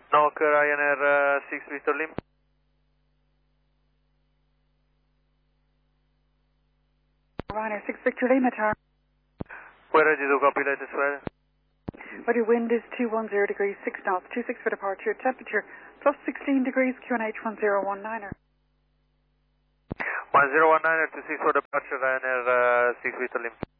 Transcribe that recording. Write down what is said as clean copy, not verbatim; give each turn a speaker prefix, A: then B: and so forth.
A: Knock Ryanair 6 Victor Lima.
B: Ryanair 6 Victor Lima, tower.
A: We're ready to copy latest weather.
B: Weather wind is 210 degrees, 6 knots, 26 for departure, temperature plus 16 degrees, QNH 1019er.
A: 1019er, 26 for departure, Ryanair 6 Victor Lima.